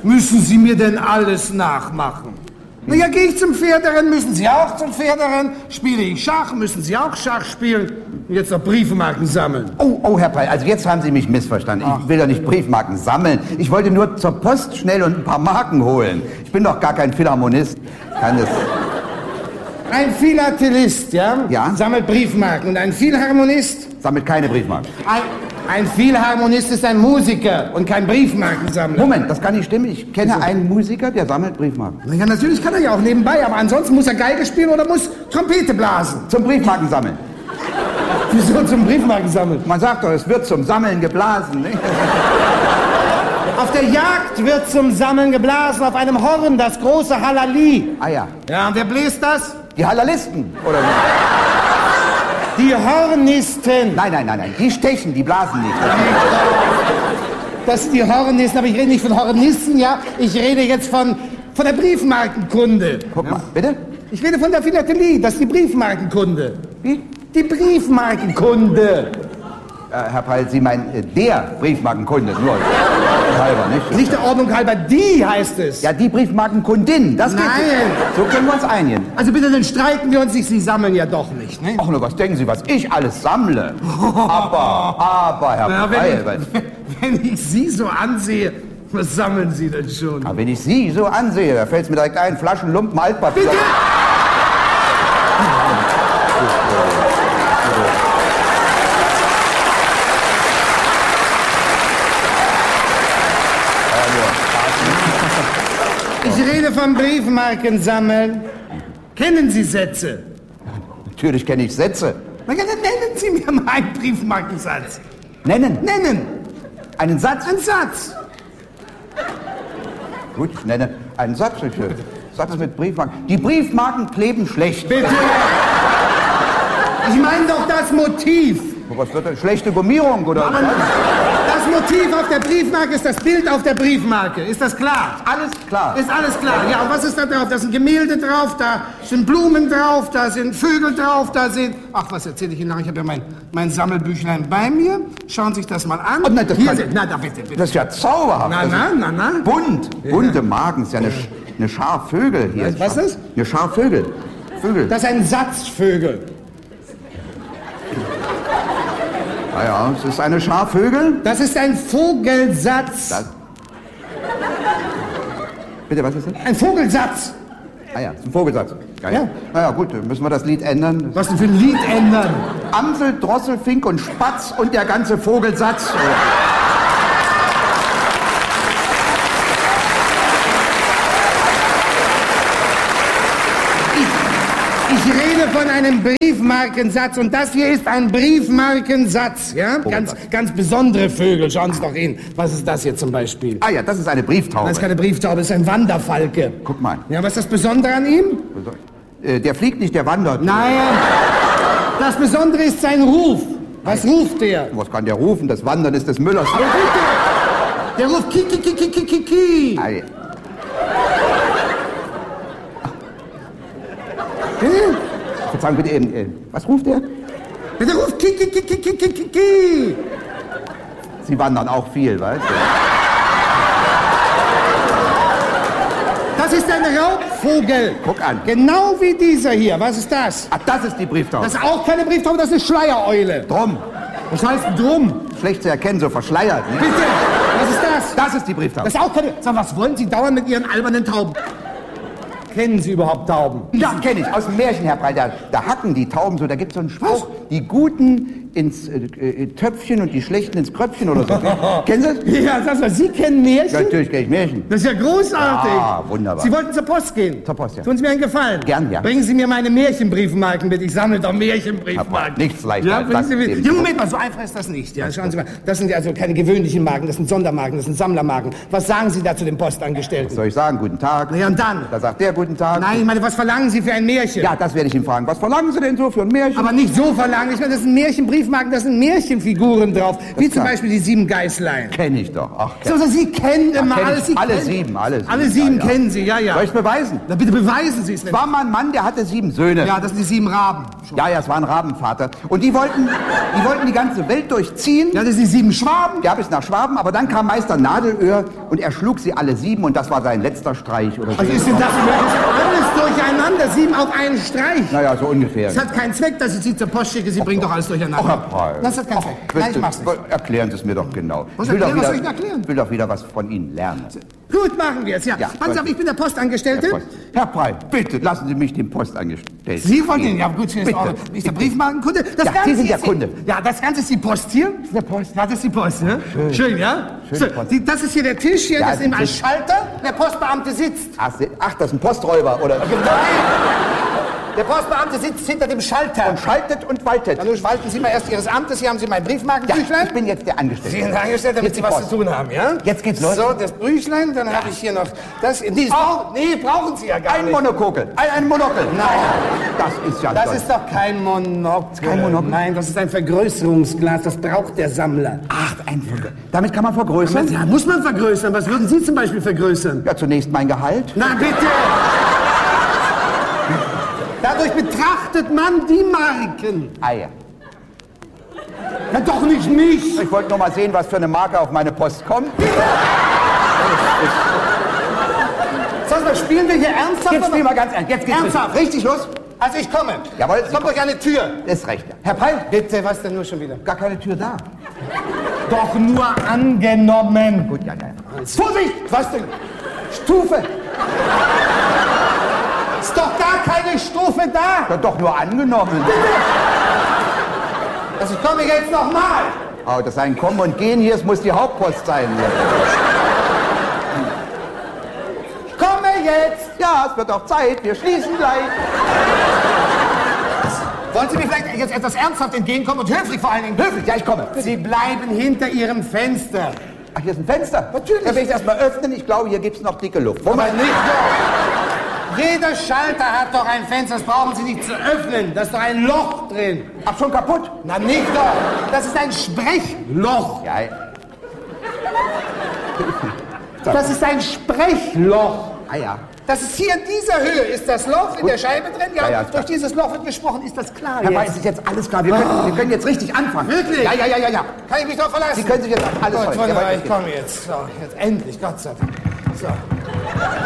müssen Sie mir denn alles nachmachen? Na ja, gehe ich zum Pferderennen, müssen Sie auch zum Pferderennen. Spiele ich Schach, müssen Sie auch Schach spielen. Und jetzt noch Briefmarken sammeln. Oh, Herr Preil, also jetzt haben Sie mich missverstanden. Ich will doch nicht Briefmarken sammeln. Ich wollte nur zur Post schnell und ein paar Marken holen. Ich bin doch gar kein Philharmonist. Kann das... Ein Philatelist, ja? Ja. Sammelt Briefmarken. Und ein Philharmonist? Sammelt keine Briefmarken. Ein Philharmonist ist ein Musiker und kein Briefmarkensammler. Moment, das kann nicht stimmen. Ich kenne einen Musiker, der sammelt Briefmarken. Na ja, natürlich kann er ja auch nebenbei, aber ansonsten muss er Geige spielen oder muss Trompete blasen. Zum Briefmarken sammeln. Wieso zum Briefmarkensammeln? Man sagt doch, es wird zum Sammeln geblasen, nicht? Auf der Jagd wird zum Sammeln geblasen, auf einem Horn, das große Halali. Ah ja. Ja, und wer bläst das? Die Halalisten, oder wie? Die Hornisten. Nein. Die stechen, die blasen nicht. Das sind die Hornisten, aber ich rede nicht von Hornisten, ja? Ich rede jetzt von der Briefmarkenkunde. Guck mal, bitte? Ich rede von der Philatelie, das ist die Briefmarkenkunde. Wie? Die Briefmarkenkunde. Herr Preil, Sie meinen der Briefmarkenkunde, nur halber, nicht? Nicht der Ordnung halber, die heißt es. Ja, die Briefmarkenkundin, das geht. Nein. So können wir uns einigen. Also bitte, dann streiten wir uns nicht, Sie sammeln ja doch nicht, ne? Ach nur, was denken Sie, was ich alles sammle? Aber, Herr Ja, Preil... wenn ich Sie so ansehe, was sammeln Sie denn schon? Aber wenn ich Sie so ansehe, da fällt es mir direkt ein, Flaschen, Lumpen, Altpapier... Bitte! Ich rede vom Briefmarkensammeln. Kennen Sie Sätze? Natürlich kenne ich Sätze. Na ja, dann nennen Sie mir mal einen Briefmarkensatz. Nennen? Einen Satz? Ein Satz. Gut, ich nenne einen Satz. Satz mit Briefmarken. Die Briefmarken kleben schlecht. Bitte. Ich meine doch das Motiv. Was wird das? Schlechte Gummierung, oder? Das Motiv auf der Briefmarke ist das Bild auf der Briefmarke. Ist das klar? Alles klar. Ist alles klar. Ja, und was ist da drauf? Da sind Gemälde drauf, da sind Blumen drauf, da sind Vögel drauf, da sind... Ach, was erzähle ich Ihnen noch? Ich habe ja mein Sammelbüchlein bei mir. Schauen Sie sich das mal an. Oh, nein, das Hier kann- sind... Na, da bitte. Das ist ja zauberhaft. Na. Bunte Magen, ist ja eine Schar Vögel hier. Was ist das? Eine Schar Vögel. Das ist ein Satzvögel. Ja, es ist eine Schar Vögel. Das ist ein Vogelsatz. Bitte, was ist das? Ein Vogelsatz. Ah ja, ist ein Vogelsatz. Ja. Na ja, gut, dann müssen wir das Lied ändern. Was denn für ein Lied ändern? Amsel, Drossel, Fink und Spatz und der ganze Vogelsatz. Ich rede von einem Briefmarkensatz und das hier ist ein Briefmarkensatz, ja? Ganz besondere Vögel. Schauen Sie doch hin. Was ist das hier zum Beispiel? Ah ja, das ist eine Brieftaube. Das ist keine Brieftaube, das ist ein Wanderfalke. Guck mal. Ja, was ist das Besondere an ihm? Der fliegt nicht, der wandert. Nein, das Besondere ist sein Ruf. Was ruft der? Was kann der rufen? Das Wandern ist des Müllers. Ja, bitte. Der ruft ki, ki, ki, ki, ki, ki, ki. Ei. Verzeihung bitte eben. Was ruft der? Der ruft ki, ki, ki, ki, ki, ki, ki, ki. Sie wandern auch viel, weißt du? Das ist ein Raubvogel. Guck an. Genau wie dieser hier. Was ist das? Ach, das ist die Brieftaube. Das ist auch keine Brieftaube, das ist eine Schleiereule. Drum. Was heißt drum? Schlecht zu erkennen, so verschleiert. Ne? Bitte, was ist das? Das ist die Brieftaube. Das ist auch keine... Sag, was wollen Sie dauernd mit Ihren albernen Tauben? Kennen Sie überhaupt Tauben? Ja, kenne ich. Aus dem Märchen, Herr Breiter. Da hacken die Tauben so. Da gibt es so einen Spruch. Die Guten ins Töpfchen und die Schlechten ins Kröpfchen oder so. Kennen Sie? Ja, sag mal, Sie kennen Märchen? Ja, natürlich kenne ich Märchen. Das ist ja großartig. Ah, wunderbar. Sie wollten zur Post gehen. Zur Post, ja. Tun Sie mir einen Gefallen. Gern, ja. Bringen Sie mir meine Märchenbriefmarken mit. Ich sammle doch Märchenbriefmarken. Nichts leichter Ja, als bringen das Sie mir. eben. Ja, Moment mal, so einfach ist das nicht. Ja, schauen Sie mal. Das sind ja also keine gewöhnlichen Marken, das sind Sondermarken, das sind Sammlermarken. Was sagen Sie da zu den Postangestellten? Was soll ich sagen? Guten Tag. Na ja, und dann? Da sagt der Guten Tag. Nein, ich meine, was verlangen Sie für ein Märchen? Ja, das werde ich ihn fragen. Was verlangen Sie denn so für ein Märchen? Aber nicht so verlangen. Ich meine, das ist ein Märchenbrief. Briefmarken, da sind Märchenfiguren drauf. Wie zum klar. Beispiel die 7 Geißlein. Kenn ich doch. Ach, So, Sie kennen immer kenn alles. ich. Sie Alle kennen- 7, alle 7. Alle 7 Ja, ja. kennen Sie, ja, ja. Soll ich's beweisen? Na, bitte beweisen Sie es. Es war mal ein Mann, der hatte 7 Söhne. Ja, das sind die 7 Raben. Ja, es war ein Rabenvater. Und die wollten die ganze Welt durchziehen. Ja, das sind die 7 Schwaben. Ja, bis nach Schwaben, aber dann kam Meister Nadelöhr und er schlug sie alle 7 und das war sein letzter Streich. Oder so. Also ist denn das alles durcheinander? 7 auf einen Streich. Naja, so ungefähr. Es hat keinen Zweck, dass ich Sie zur Post schicke. Sie bringen doch alles durcheinander. Herr Preil. Das hat keinen Zweck. Nein, ich mach's nicht. Erklären Sie es mir doch genau. Was Ich will erklären? doch Was soll ich denn erklären? Ich will doch wieder was von Ihnen lernen. Gut, machen wir es, ja. Ja, Passen Sie auf, ich bin der Postangestellte. Herr Preil, bitte lassen Sie mich den Postangestellten. Sie wollen den, ja gut, hier ist Bitte. auch, ich der Briefmarkenkunde. Das Ja, Ganze Sie sind der ist Kunde. Ja, das Ganze ist die Post hier. Das ist der Post. Ja, das ist die Post, ne? Schön, ja? Schöne Post. Das ist hier der Tisch, hier, Ja, das ist eben das ein ist- Schalter. Der Postbeamte sitzt. Ach, das ist ein Posträuber, oder? Nein! Der Postbeamte sitzt hinter dem Schalter. Und schaltet und waltet. Ja, nun walten Sie mal erst Ihres Amtes. Hier haben Sie mein Ja, Briefmarkenbüchlein. ich bin jetzt der Angestellte. Sie sind angestellt, damit Jetzt Sie die was Post. zu tun haben, ja? Jetzt geht's los. So, das Büchlein, dann habe ich hier noch das. Nee, brauchen Sie ja gar Ein nicht. Monokel. Ein Monokel. Nein. Das ist ja Das toll. ist doch kein Monokel. Kein Monokel? Nein, das ist ein Vergrößerungsglas. Das braucht der Sammler. Ach, damit kann man vergrößern? Ja, muss man vergrößern. Was würden Sie zum Beispiel vergrößern? Ja, zunächst mein Gehalt. Na bitte! Dadurch betrachtet man die Marken. Eier. Ja, doch nicht mich. Ich wollte nur mal sehen, was für eine Marke auf meine Post kommt. Sag mal, spielen wir hier ernsthaft? Jetzt spielen wir ganz ernst. Jetzt geht's Ernsthaft? richtig los. Also ich komme. Jawohl, Es kommt durch eine Tür. Ist recht. Herr Peil, Bitte, was denn nur schon wieder? gar keine Tür da. Doch nur angenommen. Gut, ja. Vorsicht! Was denn? Stufe. Ist doch gar keine Stufe da. Ja, doch nur angenommen. Also ich komme jetzt nochmal. Oh, das ist ein Kommen und Gehen hier, es muss die Hauptpost sein. Ich komme jetzt. Ja, es wird auch Zeit, wir schließen gleich. Wollen Sie mir vielleicht jetzt etwas ernsthaft entgegenkommen und höflich vor allen Dingen? Höflich, ja, ich komme. Sie bleiben hinter Ihrem Fenster. Ach, hier ist ein Fenster. Natürlich. Da will ich es erstmal öffnen. Ich glaube, hier gibt es noch dicke Luft. Aber nicht doch. Jeder Schalter hat doch ein Fenster, das brauchen Sie nicht zu öffnen. Da ist doch ein Loch drin. Ach, schon kaputt? Na nicht doch. Das ist ein Sprechloch. Ja. Das ist ein Sprechloch. Ah ja. Das ist hier in dieser Höhe, ist das Loch in der Scheibe drin? Ja, Ja, ist durch klar. dieses Loch wird gesprochen, ist das klar Herr Weiß, jetzt? ist jetzt alles klar. Wir können jetzt richtig anfangen. Wirklich? Ja. Kann ich mich doch verlassen? Sie können sich jetzt auf alles Gut, freuen. wunderbar, Jawohl, ich komme jetzt. So, jetzt endlich, Gott sei Dank. So.